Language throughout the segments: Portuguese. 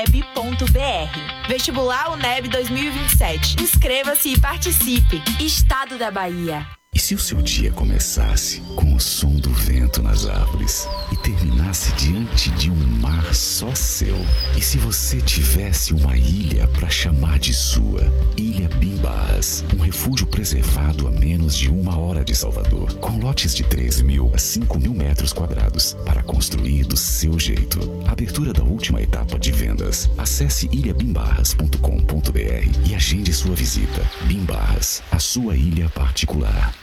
Vestibular UNEB 2027. Inscreva-se e participe. Estado da Bahia. E se o seu dia começasse com o som do vento nas árvores e terminasse diante de um mar só seu? E se você tivesse uma ilha para chamar de sua? Ilha Bimbás, um refúgio preservado a menos de 1 hora de Salvador, com lotes de 3.000 a 5.000 metros quadrados para construir do seu jeito. Abertura da última etapa de vendas. Acesse ilhabimbarras.com.br e agende sua visita. Bimbarras, a sua ilha particular.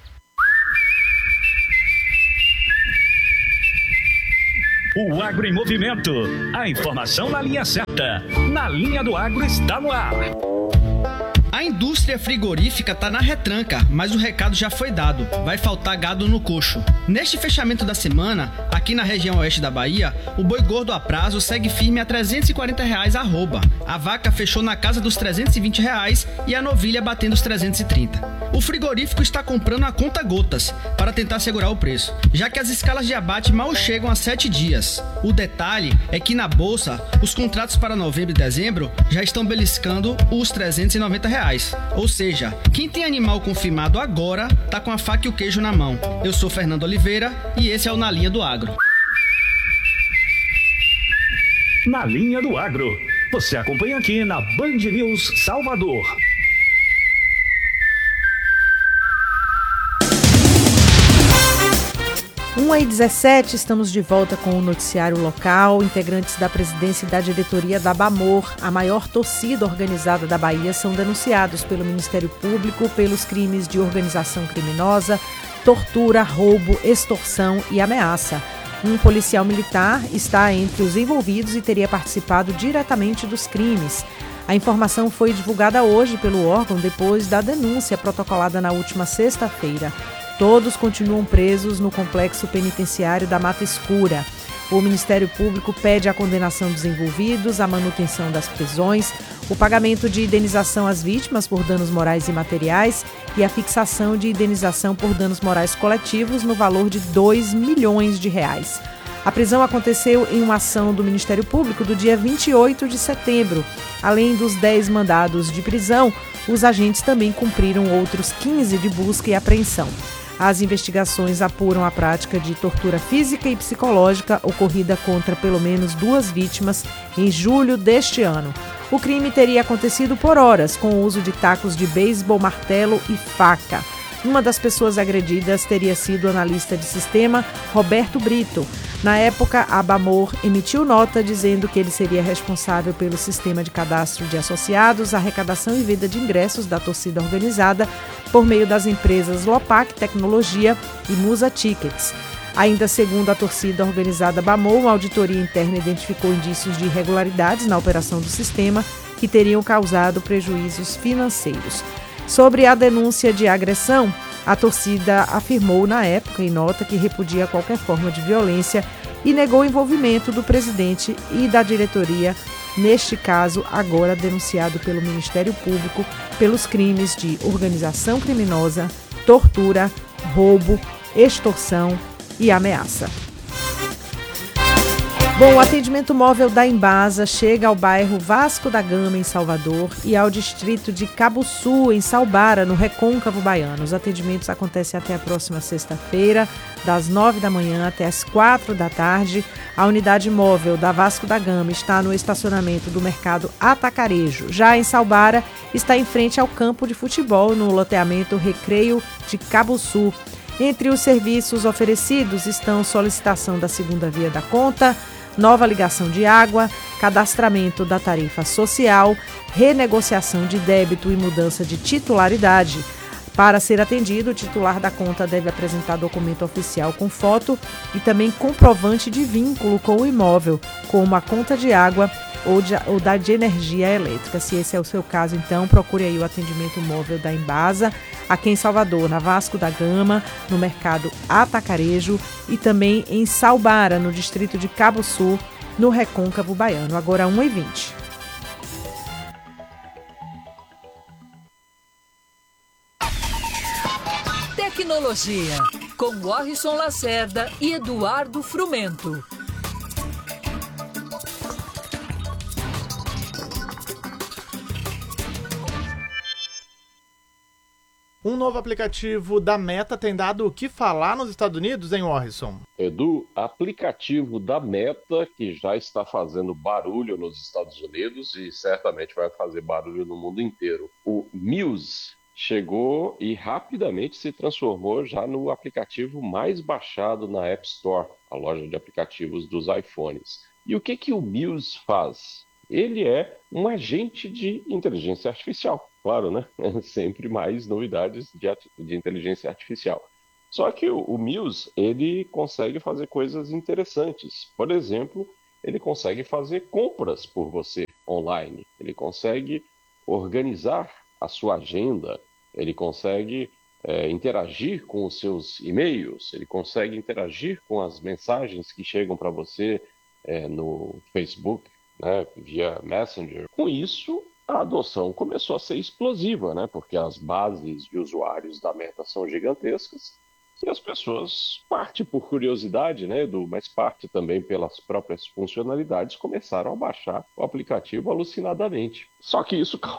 O Agro em Movimento. A informação na linha certa. Na linha do Agro está no ar. A indústria frigorífica está na retranca, mas o recado já foi dado. Vai faltar gado no coxo. Neste fechamento da semana, aqui na região oeste da Bahia, o boi gordo a prazo segue firme a R$ 340 arroba. A vaca fechou na casa dos R$ 320 e a novilha batendo os 330. O frigorífico está comprando a conta gotas para tentar segurar o preço, já que as escalas de abate mal chegam a 7 dias. O detalhe é que na bolsa, os contratos para novembro e dezembro já estão beliscando os R$ 390. Ou seja, quem tem animal confirmado agora tá com a faca e o queijo na mão. Eu sou Fernando Oliveira e esse é o Na Linha do Agro. Na Linha do Agro. Você acompanha aqui na Band News Salvador. 1h17, estamos de volta com o noticiário local. Integrantes da presidência e da diretoria da Bamor, a maior torcida organizada da Bahia, são denunciados pelo Ministério Público pelos crimes de organização criminosa, tortura, roubo, extorsão e ameaça. Um policial militar está entre os envolvidos e teria participado diretamente dos crimes. A informação foi divulgada hoje pelo órgão depois da denúncia protocolada na última sexta-feira. Todos continuam presos no complexo penitenciário da Mata Escura. O Ministério Público pede a condenação dos envolvidos, a manutenção das prisões, o pagamento de indenização às vítimas por danos morais e materiais e a fixação de indenização por danos morais coletivos no valor de R$ 2 milhões. A prisão aconteceu em uma ação do Ministério Público do dia 28 de setembro. Além dos 10 mandados de prisão, os agentes também cumpriram outros 15 de busca e apreensão. As investigações apuram a prática de tortura física e psicológica ocorrida contra pelo menos 2 vítimas em julho deste ano. O crime teria acontecido por horas, com o uso de tacos de beisebol, martelo e faca. Uma das pessoas agredidas teria sido o analista de sistema Roberto Brito. Na época, a Bamor emitiu nota dizendo que ele seria responsável pelo sistema de cadastro de associados, arrecadação e venda de ingressos da torcida organizada por meio das empresas Lopac Tecnologia e Musa Tickets. Ainda segundo a torcida organizada Bamor, uma auditoria interna identificou indícios de irregularidades na operação do sistema que teriam causado prejuízos financeiros. Sobre a denúncia de agressão, a torcida afirmou na época em nota que repudia qualquer forma de violência e negou o envolvimento do presidente e da diretoria, neste caso agora denunciado pelo Ministério Público pelos crimes de organização criminosa, tortura, roubo, extorsão e ameaça. Bom, o atendimento móvel da Embasa chega ao bairro Vasco da Gama, em Salvador, e ao distrito de Cabuçu, em Salbara, no Recôncavo Baiano. Os atendimentos acontecem até a próxima sexta-feira, das 9 da manhã até as 4 da tarde. A unidade móvel da Vasco da Gama está no estacionamento do mercado Atacarejo. Já em Salbara, está em frente ao campo de futebol, no loteamento Recreio de Cabuçu. Entre os serviços oferecidos estão solicitação da segunda via da conta, nova ligação de água, cadastramento da tarifa social, renegociação de débito e mudança de titularidade. Para ser atendido, o titular da conta deve apresentar documento oficial com foto e também comprovante de vínculo com o imóvel, como a conta de água ou da de energia elétrica. Se esse é o seu caso, então, procure aí o atendimento móvel da Embasa, aqui em Salvador, na Vasco da Gama, no mercado Atacarejo e também em Salbara, no distrito de Cabuçu, no Recôncavo Baiano. Agora 1h20. Tecnologia, com Warrison Lacerda e Eduardo Frumento. Um novo aplicativo da Meta tem dado o que falar nos Estados Unidos, hein, Warrison? Edu, aplicativo da Meta, que já está fazendo barulho nos Estados Unidos e certamente vai fazer barulho no mundo inteiro. O Muse chegou e rapidamente se transformou já no aplicativo mais baixado na App Store, a loja de aplicativos dos iPhones. E o que o Muse faz? Ele é um agente de inteligência artificial. Claro, né? Sempre mais novidades de inteligência artificial. Só que o Muse, ele consegue fazer coisas interessantes. Por exemplo, ele consegue fazer compras por você online. Ele consegue organizar a sua agenda. Ele consegue interagir com os seus e-mails. Ele consegue interagir com as mensagens que chegam para você no Facebook, né, via Messenger. Com isso, a adoção começou a ser explosiva, né, porque as bases de usuários da Meta são gigantescas e as pessoas, parte por curiosidade, né, Edu, mas parte também pelas próprias funcionalidades, começaram a baixar o aplicativo alucinadamente. Só que isso